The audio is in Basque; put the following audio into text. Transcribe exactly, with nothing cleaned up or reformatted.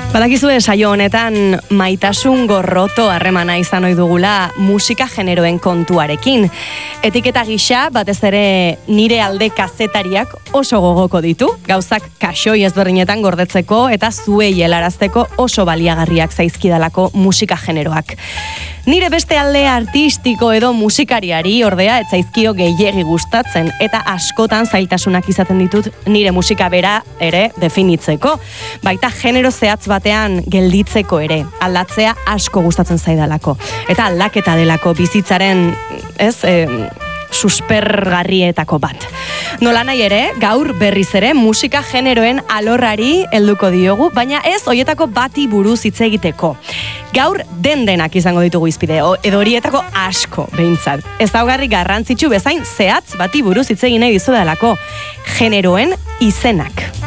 Badakizue saio honetan maitasun gorroto harremana izan ohi dugula musika generoen kontuarekin. Etiketa gisa batez ere nire alde kazetariak oso gogoko ditu, gauzak kaxoi ezberdinetan gordetzeko eta zuei helarazteko oso baliagarriak zaizkidalako musika generoak. Nire beste alde artistiko edo musikariari ordea ez zaizkio gehiegi gustatzen eta askotan zailtasunak izaten ditut nire musika bera ere definitzeko. Baita genero zehatz batean gelditzeko ere, aldatzea asko gustatzen zaidalako. Eta aldaketa delako bizitzaren, ez, e, suspergarrietako bat. Nola nahi ere, gaur berriz ere musika generoen alorrari helduko diogu, baina ez hoietako bati buruz hitz egiteko. Gaur den-denak izango ditugu izpide, edo horietako asko behintzat. Ezaugarri garrantzitsu bezain zehatz bati buruz hitz egin nahi dizudalako, generoen izenak.